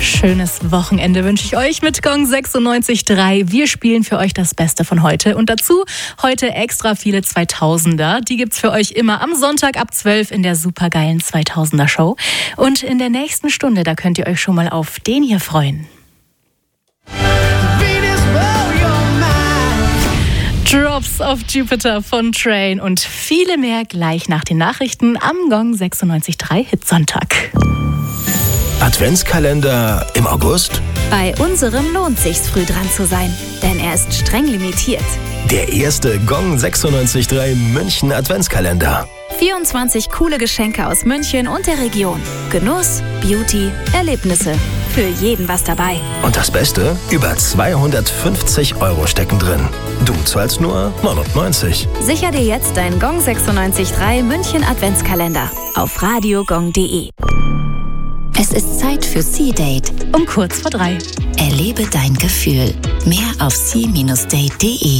Schönes Wochenende wünsche ich euch mit Gong 96.3. Wir spielen für euch das Beste von heute und dazu heute extra viele 2000er. Die gibt's für euch immer am Sonntag ab 12 in der supergeilen 2000er Show. Und in der nächsten Stunde, da könnt ihr euch schon mal auf den hier freuen. Drops of Jupiter von Train und viele mehr gleich nach den Nachrichten am Gong 96.3 Hitsonntag. Adventskalender im August? Bei unserem lohnt sich's, früh dran zu sein, denn er ist streng limitiert. Der erste Gong 96.3 München Adventskalender. 24 coole Geschenke aus München und der Region. Genuss, Beauty, Erlebnisse. Für jeden was dabei. Und das Beste? Über 250 € stecken drin. Du zahlst nur 99. Sicher dir jetzt deinen Gong 96.3 München Adventskalender auf radiogong.de. Es ist Zeit für C-Date. Um kurz vor 3. Erlebe dein Gefühl. Mehr auf c-date.de.